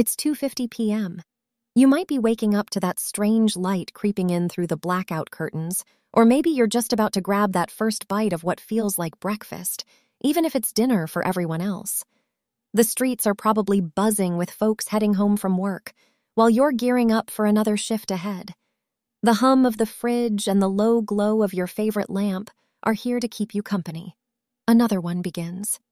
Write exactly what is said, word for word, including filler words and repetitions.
It's two fifty p m You might be waking up to that strange light creeping in through the blackout curtains, or maybe you're just about to grab that first bite of what feels like breakfast, even if it's dinner for everyone else. The streets are probably buzzing with folks heading home from work, while you're gearing up for another shift ahead. The hum of the fridge and the low glow of your favorite lamp are here to keep you company. Another one begins.